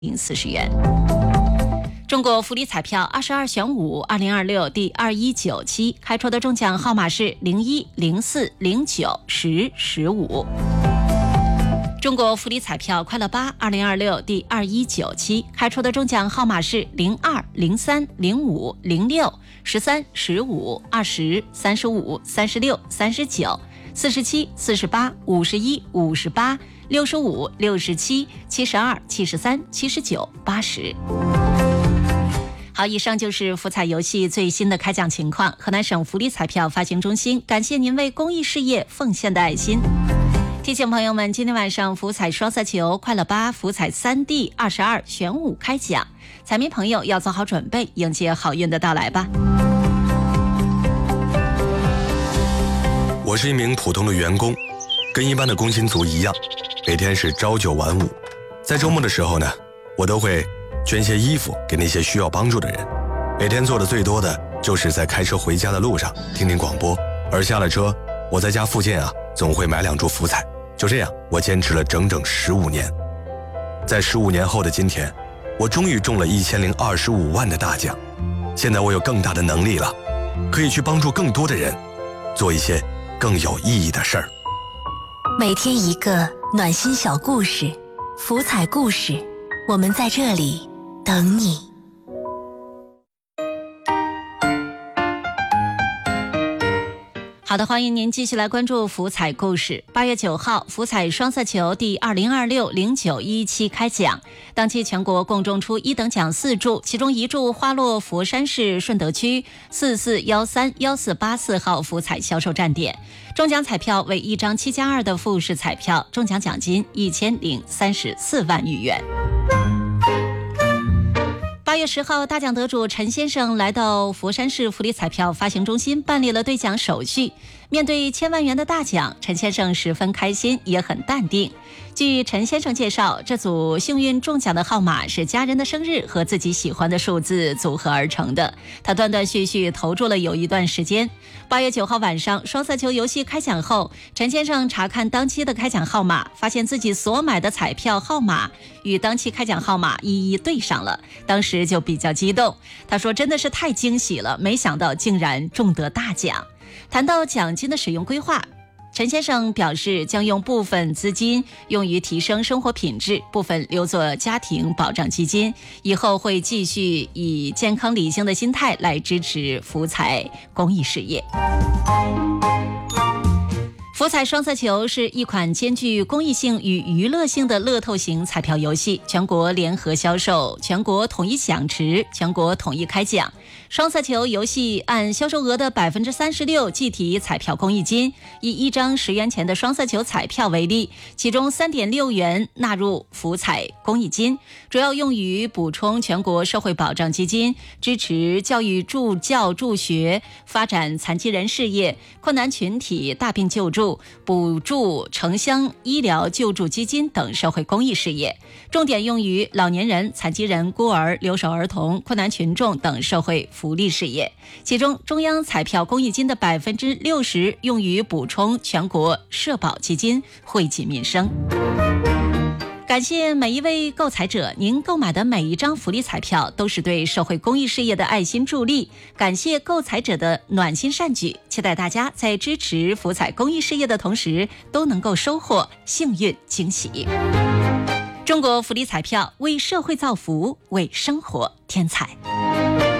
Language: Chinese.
40元。中国福利彩票22选5 2026第219期开出的中奖号码是01、04、09、10、15。中国福利彩票快乐8 2026第219期开出的中奖号码是02、03、05、06、13、15、20、35、36、39、47、48、51、58、65、67、72、73、79、80。好，以上就是福彩游戏最新的开奖情况。河南省福利彩票发行中心感谢您为公益事业奉献的爱心。提醒朋友们，今天晚上福彩双色球快乐8福彩3D 22选5开奖，彩迷朋友要做好准备，迎接好运的到来吧。 我是一名普通的员工，跟一般的工薪族一样，每天是朝9晚5。在周末的时候呢，我都会捐些衣服给那些需要帮助的人。每天做的最多的就是在开车回家的路上听听广播，而下了车，我在家附近总会买2注福彩。就这样，我坚持了整整15年。在15年后的今天，我终于中了1025万的大奖。现在我有更大的能力了，可以去帮助更多的人，做一些更有意义的事儿。 每天一个暖心小故事，福彩故事，我们在这里等你。 好的，欢迎您继续来关注福彩故事。8月9号，福彩双色球第2026-09-11期开奖，当期全国共中出1等奖4注，其中1注花落佛山市顺德区44131484号福彩销售站点，中奖彩票为1张7+2的复式彩票，中奖奖金1034万余元。8月10号，大奖得主陈先生来到佛山市福利彩票发行中心办理了兑奖手续。面对1000万元的大奖，陈先生十分开心，也很淡定。据陈先生介绍，这组幸运中奖的号码是家人的生日和自己喜欢的数字组合而成的。他断断续续投注了有一段时间。8月9号晚上，双色球游戏开奖后，陈先生查看当期的开奖号码，发现自己所买的彩票号码与当期开奖号码一一对上了，当时就比较激动。他说真的是太惊喜了，没想到竟然中得大奖。谈到奖金的使用规划，陈先生表示将用部分资金用于提升生活品质，部分留作家庭保障基金，以后会继续以健康理性的心态来支持福彩公益事业。福彩双色球是一款兼具公益性与娱乐性的乐透型彩票游戏，全国联合销售，全国统一奖池，全国统一开奖。双色球游戏按销售额的36%计提彩票公益金，以1张10元钱的双色球彩票为例，其中3.6元纳入福彩公益金，主要用于补充全国社会保障基金，支持教育助教助学，发展残疾人事业，困难群体大病救助，补助城乡医疗救助基金等社会公益事业，重点用于老年人、残疾人、孤儿、留守儿童、困难群众等社会福利事业。其中中央彩票公益金的60%用于补充全国社保基金，惠及民生。感谢每一位购彩者，您购买的每一张福利彩票都是对社会公益事业的爱心助力，感谢购彩者的暖心善举，期待大家在支持福彩公益事业的同时，都能够收获幸运惊喜。中国福利彩票为社会造福，为生活添彩。